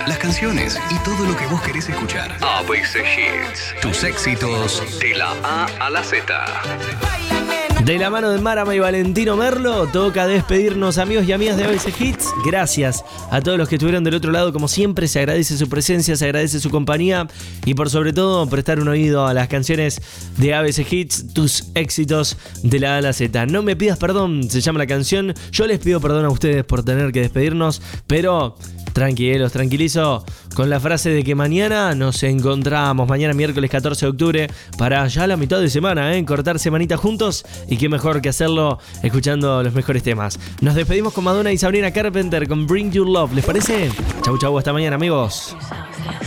las canciones y todo lo que vos querés escuchar. ABC Hits, tus éxitos de la A a la Z. De la mano de Marama y Valentino Merlo, toca despedirnos, amigos y amigas de ABC Hits. Gracias a todos los que estuvieron del otro lado. Como siempre, se agradece su presencia, se agradece su compañía y por sobre todo prestar un oído a las canciones de ABC Hits, tus éxitos de la A a la Z. No me pidas perdón, se llama la canción. Yo les pido perdón a ustedes por tener que despedirnos, pero tranquilos, tranquilizo con la frase de que mañana nos encontramos, mañana miércoles 14 de octubre, para ya la mitad de semana, cortar semanita juntos, y qué mejor que hacerlo escuchando los mejores temas. Nos despedimos con Madonna y Sabrina Carpenter con Bring Your Love, ¿les parece? Chau, chau, hasta mañana, amigos.